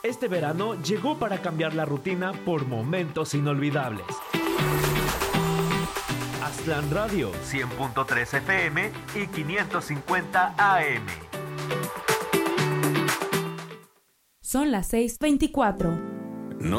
Este verano llegó para cambiar la rutina por momentos inolvidables. Aztlán Radio, 100.3 FM y 550 AM. Son las 6:24.